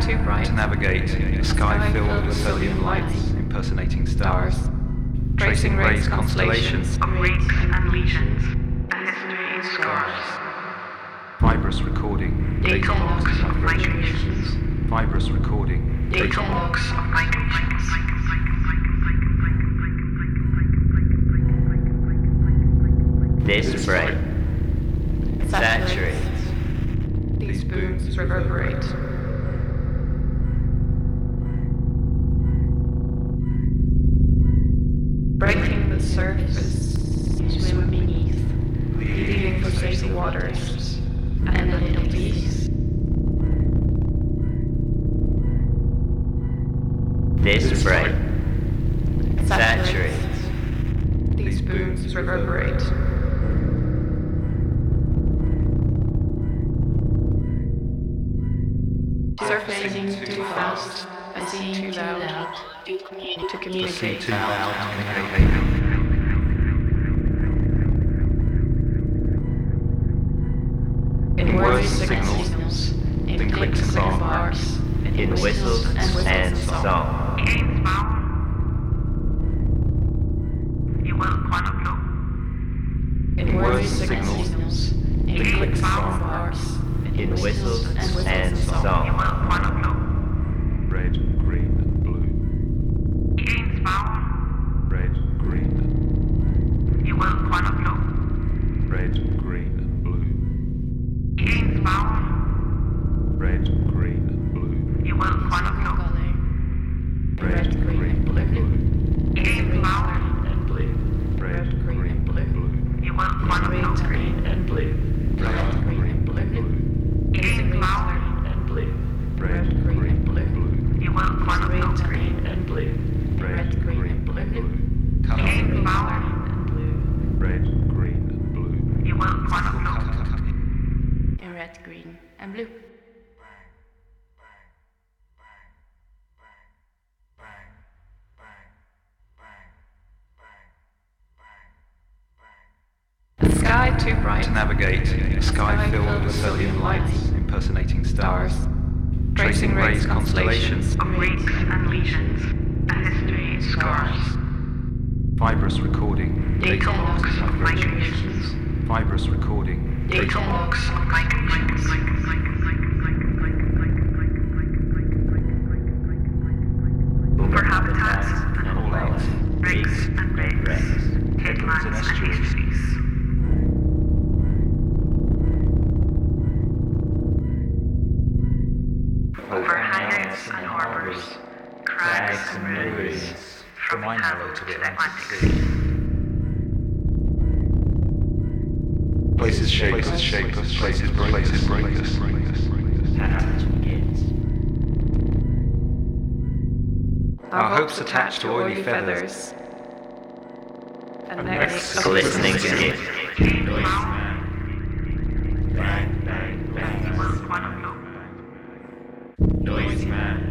too bright to navigate a sky filled with sodium lights impersonating stars, tracing rays, constellations of rakes and legions, a history in scars. Fibrous recording, Data logs of migrations. Fibrous recording, Data logs of migrations. This spray saturates. These booms reverberate. Breaking the surface, swim beneath, leaving for safe waters, and a little peace. This spray saturates. These booms reverberate. Surfacing too fast, and seeing too loud to communicate. too loud to communicate. In words, signals, signals, in in clicks and song, barks, In whistles and song. Games bound. You will chronicle. in words, signals, in clicks and barks, In whistles and You song. will chronicle. Red, green, and blue. Games bound. Red, green, You will chronicle. red, green, and blue. Games bound. Red, green, and blue. You will chronicle. Red, green, and blue. Games bound. And blue. Red, green, and blue. You will chronicle. Green and blue. Red, green, and blue. Games bound. And blue. Red, green, and blue. You will chronicle. Green and blue. Red, green, and blue. Color, Games bound. And blue. red, green, and blue. You will chronicle. in red, green, and blue. The sky too bright To navigate a sky filled with sodium lights impersonating stars, tracing rays, constellations, Of rakes and legions, a history in scars. fibrous recording, Data logs of migrations. fibrous recording, Data logs of migrations. For habitats and homelands, rakes and rakes, headlands and estuaries. For hangars and harbors, crags and moors, from the Channel to the Atlantic Sea. places shape us, places break us. Passage begins. Our hopes attached to oily feathers, and necks necks Glistening skin. Bang, bang, bang. You will chronicle. Noise man.